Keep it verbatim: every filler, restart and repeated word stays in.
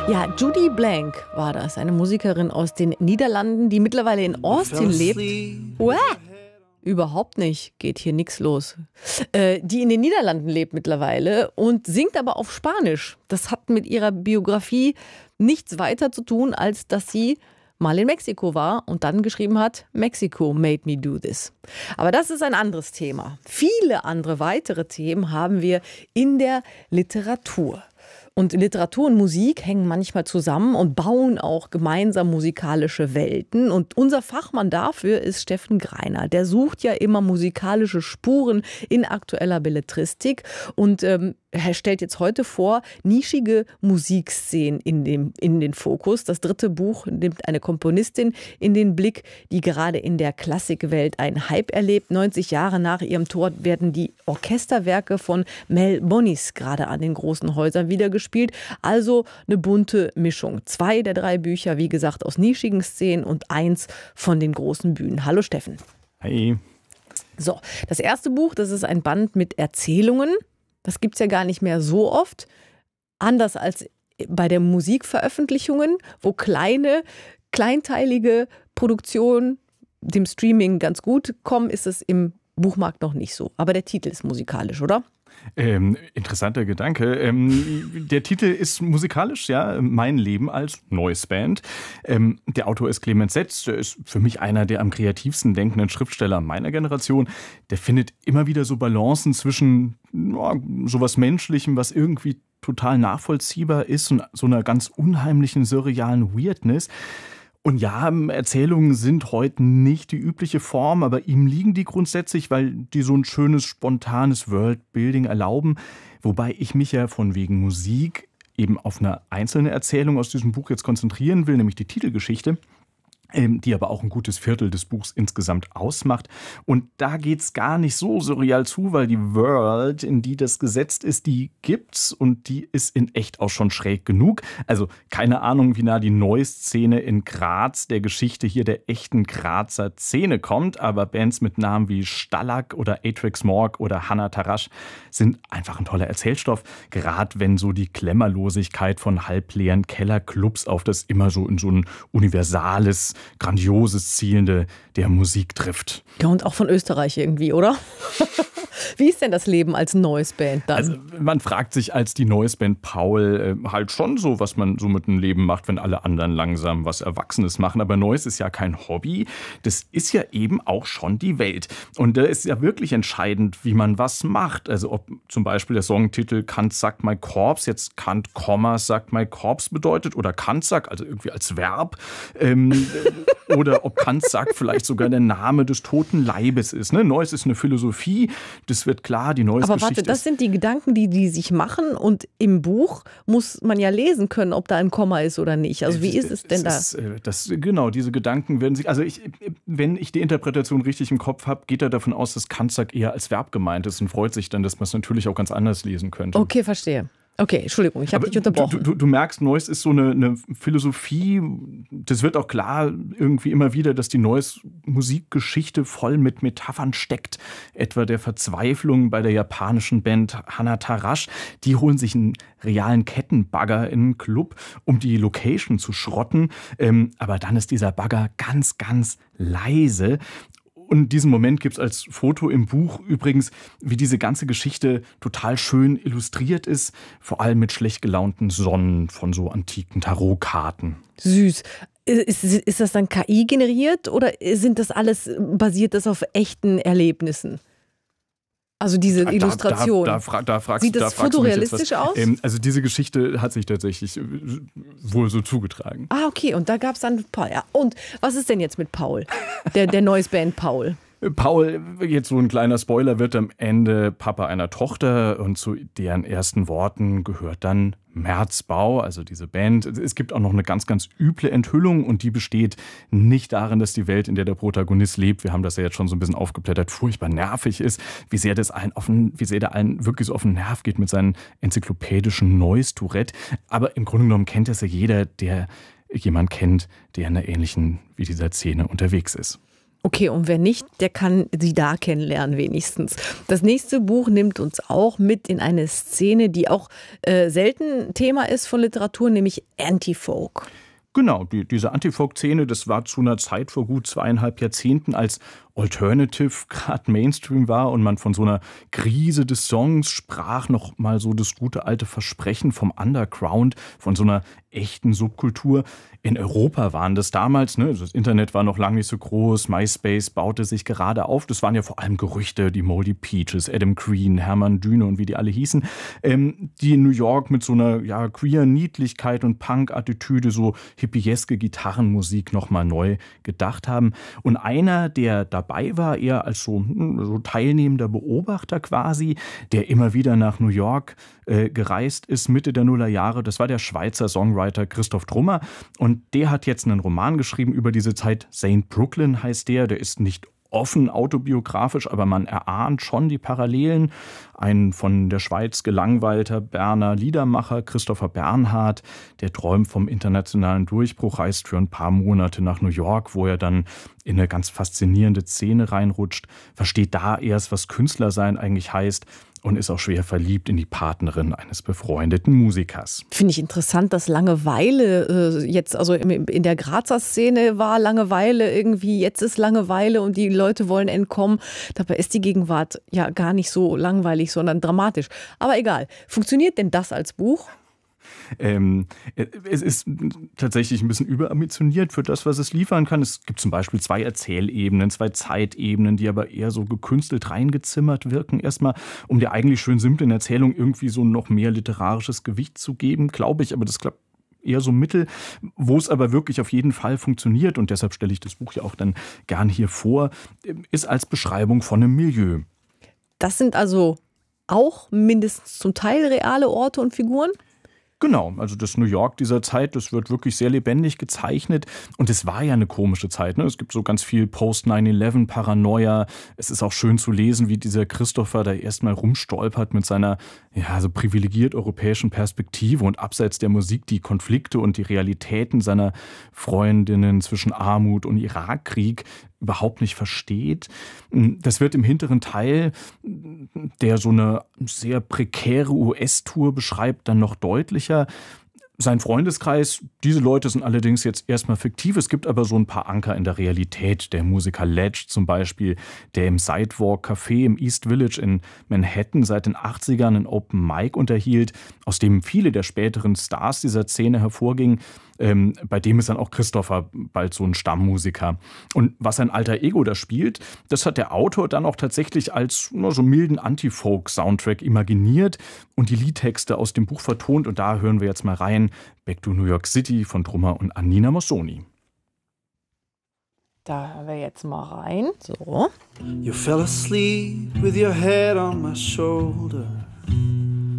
Ja, Judy Blank war das, eine Musikerin aus den Niederlanden, die mittlerweile in Austin lebt. Uah, überhaupt nicht, geht hier nichts los. Äh, die in den Niederlanden lebt mittlerweile und singt aber auf Spanisch. Das hat mit ihrer Biografie nichts weiter zu tun, als dass sie mal in Mexiko war und dann geschrieben hat, Mexico made me do this. Aber das ist ein anderes Thema. Viele andere weitere Themen haben wir in der Literatur. Und Literatur und Musik hängen manchmal zusammen und bauen auch gemeinsam musikalische Welten. Und unser Fachmann dafür ist Steffen Greiner. Der sucht ja immer musikalische Spuren in aktueller Belletristik. Und ähm, er stellt jetzt heute vor, nischige Musikszenen in, dem, in den Fokus. Das dritte Buch nimmt eine Komponistin in den Blick, die gerade in der Klassikwelt einen Hype erlebt. neunzig Jahre nach ihrem Tod werden die Orchesterwerke von Mel Bonis gerade an den großen Häusern wiedergespielt. Also eine bunte Mischung. Zwei der drei Bücher, wie gesagt, aus nischigen Szenen und eins von den großen Bühnen. Hallo Steffen. Hi. So, das erste Buch, das ist ein Band mit Erzählungen. Das gibt es ja gar nicht mehr so oft. Anders als bei den Musikveröffentlichungen, wo kleine, kleinteilige Produktionen dem Streaming ganz gut kommen, ist es im Buchmarkt noch nicht so. Aber der Titel ist musikalisch, oder? Ähm, interessanter Gedanke. Ähm, der Titel ist musikalisch, ja, Mein Leben als Noise Band. Ähm, der Autor ist Clemens Setz, der ist für mich einer der am kreativsten denkenden Schriftsteller meiner Generation. Der findet immer wieder so Balancen zwischen ja, sowas Menschlichem, was irgendwie total nachvollziehbar ist, und so einer ganz unheimlichen, surrealen Weirdness. Und ja, Erzählungen sind heute nicht die übliche Form, aber ihm liegen die grundsätzlich, weil die so ein schönes, spontanes Worldbuilding erlauben. Wobei ich mich ja von wegen Musik eben auf eine einzelne Erzählung aus diesem Buch jetzt konzentrieren will, nämlich die Titelgeschichte, die aber auch ein gutes Viertel des Buchs insgesamt ausmacht. Und da geht's gar nicht so surreal zu, weil die World, in die das gesetzt ist, die gibt's und die ist in echt auch schon schräg genug. Also keine Ahnung, wie nah die Noise-Szene in Graz der Geschichte hier der echten Grazer Szene kommt, aber Bands mit Namen wie Stalag oder Atrix Morg oder Hannah Tarasch sind einfach ein toller Erzählstoff, gerade wenn so die Klemmerlosigkeit von halbleeren Kellerclubs auf das immer so in so ein universales, grandioses Zielende der Musik trifft. Ja, und auch von Österreich irgendwie, oder? Wie ist denn das Leben als Noise-Band dann? Also man fragt sich als die Noise-Band Paul äh, halt schon so, was man so mit dem Leben macht, wenn alle anderen langsam was Erwachsenes machen. Aber Noise ist ja kein Hobby, das ist ja eben auch schon die Welt. Und da äh, ist ja wirklich entscheidend, wie man was macht. Also ob zum Beispiel der Songtitel Kant sagt my corpse jetzt Kant, Komma, sagt my corpse bedeutet oder Kant sagt, also irgendwie als Verb. Ähm, oder ob Kant sagt vielleicht sogar der Name des toten Leibes ist. Ne? Noise ist eine Philosophie, das wird klar, die Noise-Geschichte. Aber warte, das sind die Gedanken, die die sich machen, und im Buch muss man ja lesen können, ob da ein Komma ist oder nicht. Also wie ist es denn da? Ist, das, genau, diese Gedanken werden sich, also ich, wenn ich die Interpretation richtig im Kopf habe, geht er davon aus, dass Kant sagt eher als Verb gemeint ist und freut sich dann, dass man es natürlich auch ganz anders lesen könnte. Okay, verstehe. Okay, Entschuldigung, ich habe dich unterbrochen. Du, du, du merkst, Noise ist so eine, eine Philosophie, das wird auch klar irgendwie immer wieder, dass die Noise-Musikgeschichte voll mit Metaphern steckt. Etwa der Verzweiflung bei der japanischen Band Hannah Tarasch. Die holen sich einen realen Kettenbagger in einen Club, um die Location zu schrotten. Ähm, aber dann ist dieser Bagger ganz, ganz leise. Und diesen Moment gibt es als Foto im Buch übrigens, wie diese ganze Geschichte total schön illustriert ist, vor allem mit schlecht gelaunten Sonnen von so antiken Tarotkarten. Süß. Ist, ist das dann K I generiert oder sind das alles, basiert das auf echten Erlebnissen? Also diese Illustration. Da, da, da, da fragst, Sieht das da fotorealistisch aus? Ähm, also diese Geschichte hat sich tatsächlich wohl so zugetragen. Ah, okay. Und da gab es dann Paul. Ja. Und was ist denn jetzt mit Paul? Der, der Noise-Band Paul. Paul, jetzt so ein kleiner Spoiler, wird am Ende Papa einer Tochter und zu deren ersten Worten gehört dann Märzbau, also diese Band. Es gibt auch noch eine ganz, ganz üble Enthüllung und die besteht nicht darin, dass die Welt, in der der Protagonist lebt, wir haben das ja jetzt schon so ein bisschen aufgeblättert, furchtbar nervig ist, wie sehr das allen auf den, wie sehr der allen wirklich so auf den Nerv geht mit seinem enzyklopädischen Noise-Tourette. Aber im Grunde genommen kennt das ja jeder, der jemand kennt, der in einer ähnlichen wie dieser Szene unterwegs ist. Okay, und wer nicht, der kann sie da kennenlernen wenigstens. Das nächste Buch nimmt uns auch mit in eine Szene, die auch äh, selten Thema ist von Literatur, nämlich Anti-Folk. Genau, die, diese Anti-Folk-Szene, das war zu einer Zeit vor gut zweieinhalb Jahrzehnten, als Alternative gerade Mainstream war und man von so einer Krise des Songs sprach, noch mal so das gute alte Versprechen vom Underground, von so einer echten Subkultur. In Europa waren das damals, ne, das Internet war noch lange nicht so groß, MySpace baute sich gerade auf. Das waren ja vor allem Gerüchte, die Moldy Peaches, Adam Green, Hermann Düne und wie die alle hießen, ähm, die in New York mit so einer ja, queer Niedlichkeit und Punk-Attitüde, so hippieske Gitarrenmusik noch mal neu gedacht haben. Und einer, der da dabei war, eher als so, so teilnehmender Beobachter quasi, der immer wieder nach New York äh, gereist ist, Mitte der Nullerjahre. Das war der Schweizer Songwriter Christoph Trummer. Und der hat jetzt einen Roman geschrieben über diese Zeit. Saint Brooklyn heißt der. Der ist nicht offen autobiografisch, aber man erahnt schon die Parallelen. Ein von der Schweiz gelangweilter Berner Liedermacher, Christopher Bernhard, der träumt vom internationalen Durchbruch, reist für ein paar Monate nach New York, wo er dann in eine ganz faszinierende Szene reinrutscht, versteht da erst, was Künstlersein eigentlich heißt und ist auch schwer verliebt in die Partnerin eines befreundeten Musikers. Finde ich interessant, dass Langeweile äh, jetzt, also in der Grazer Szene war Langeweile irgendwie, jetzt ist Langeweile und die Leute wollen entkommen. Dabei ist die Gegenwart ja gar nicht so langweilig, sondern dramatisch. Aber egal. Funktioniert denn das als Buch? Ähm, es ist tatsächlich ein bisschen überambitioniert für das, was es liefern kann. Es gibt zum Beispiel zwei Erzählebenen, zwei Zeitebenen, die aber eher so gekünstelt reingezimmert wirken. Erstmal, um der eigentlich schön simplen Erzählung irgendwie so noch mehr literarisches Gewicht zu geben, glaube ich, aber das klappt eher so mittel, wo es aber wirklich auf jeden Fall funktioniert, und deshalb stelle ich das Buch ja auch dann gern hier vor, ist als Beschreibung von einem Milieu. Das sind also auch mindestens zum Teil reale Orte und Figuren? Genau, also das New York dieser Zeit, das wird wirklich sehr lebendig gezeichnet und es war ja eine komische Zeit, ne? Es gibt so ganz viel Post neun elf Paranoia. Es ist auch schön zu lesen, wie dieser Christopher da erstmal rumstolpert mit seiner ja so privilegiert europäischen Perspektive und abseits der Musik die Konflikte und die Realitäten seiner Freundinnen zwischen Armut und Irakkrieg überhaupt nicht versteht. Das wird im hinteren Teil, der so eine sehr prekäre U S-Tour beschreibt, dann noch deutlicher. Sein Freundeskreis, diese Leute sind allerdings jetzt erstmal fiktiv. Es gibt aber so ein paar Anker in der Realität. Der Musiker Ledge zum Beispiel, der im Sidewalk Café im East Village in Manhattan seit den achtzigern ein Open Mic unterhielt, aus dem viele der späteren Stars dieser Szene hervorgingen. Ähm, bei dem ist dann auch Christopher bald so ein Stammmusiker. Und was sein alter Ego da spielt, das hat der Autor dann auch tatsächlich als nur so milden Anti-Folk-Soundtrack imaginiert und die Liedtexte aus dem Buch vertont. Und da hören wir jetzt mal rein. Back to New York City von Trummer und Annina Mossoni. Da hören wir jetzt mal rein. So. You fell asleep with your head on my shoulder.